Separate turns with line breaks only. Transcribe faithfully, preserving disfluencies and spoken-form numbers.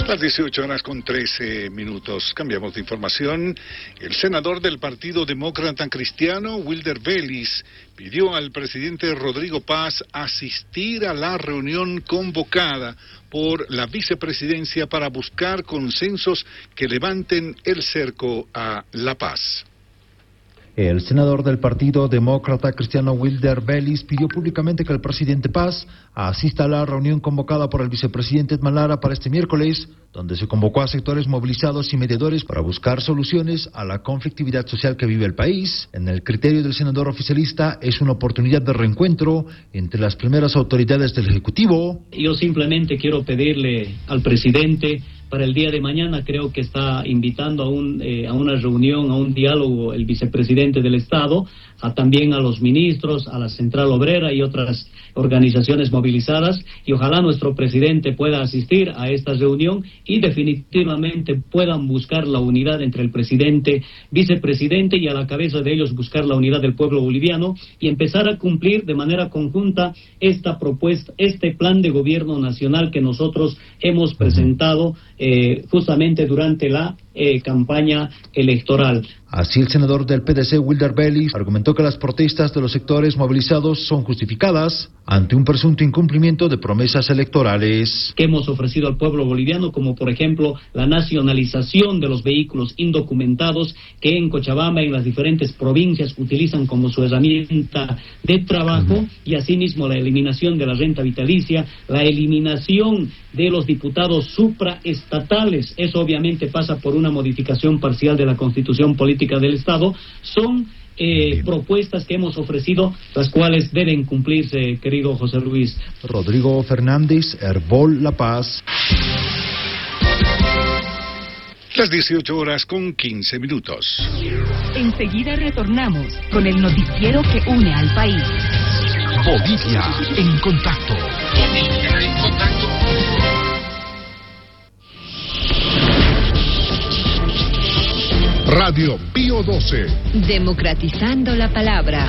Las dieciocho horas con trece minutos. Cambiamos de información. El senador del Partido Demócrata Cristiano, Wilder Vélez, pidió al presidente Rodrigo Paz asistir a la reunión convocada por la vicepresidencia para buscar consensos que levanten el cerco a la paz.
El senador del Partido Demócrata Cristiano Wilder Vélez pidió públicamente que el presidente Paz asista a la reunión convocada por el vicepresidente Edman Lara para este miércoles, donde se convocó a sectores movilizados y mediadores para buscar soluciones a la conflictividad social que vive el país. En el criterio del senador oficialista, es una oportunidad de reencuentro entre las primeras autoridades del Ejecutivo.
Yo simplemente quiero pedirle al presidente, para el día de mañana creo que está invitando a, un, eh, a una reunión, a un diálogo el vicepresidente del Estado, a también a los ministros, a la Central Obrera y otras organizaciones movilizadas, y ojalá nuestro presidente pueda asistir a esta reunión y definitivamente puedan buscar la unidad entre el presidente, vicepresidente y a la cabeza de ellos buscar la unidad del pueblo boliviano y empezar a cumplir de manera conjunta esta propuesta, este plan de gobierno nacional que nosotros hemos presentado eh, justamente durante la eh, campaña electoral.
Así, el senador del P D C, Wilder Vélez, argumentó que las protestas de los sectores movilizados son justificadas ante un presunto incumplimiento de promesas electorales.
Que hemos ofrecido al pueblo boliviano, como por ejemplo la nacionalización de los vehículos indocumentados que en Cochabamba, en las diferentes provincias, utilizan como su herramienta de trabajo, uh-huh. y asimismo la eliminación de la renta vitalicia, la eliminación de los diputados supraestatales. Eso obviamente pasa por una modificación parcial de la Constitución Política del Estado. Son eh, propuestas que hemos ofrecido, las cuales deben cumplirse, querido José Luis.
Rodrigo Fernández, Herbol La Paz.
Las dieciocho horas con quince minutos.
Enseguida retornamos con el noticiero que une al país.
Bolivia en contacto. Bolivia en contacto. Radio Pío doce.
Democratizando la palabra.